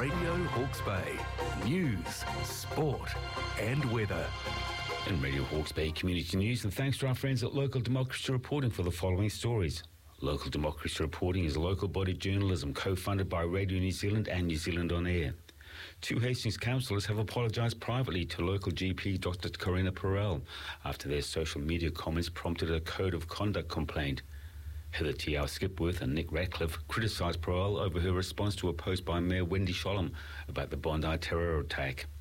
Radio Hawke's Bay. News, sport and weather. In Radio Hawke's Bay Community News, and thanks to our friends at Local Democracy Reporting for the following stories. Local Democracy Reporting is local body journalism co-funded by Radio New Zealand and New Zealand On Air. Two Hastings councillors have apologised privately to local GP Dr Corina Perel after their social media comments prompted a code of conduct complaint. Heather T.R. Skipworth and Nick Ratcliffe criticised Perel over her response to a post by Mayor Wendy Sholem about the Bondi terror attack.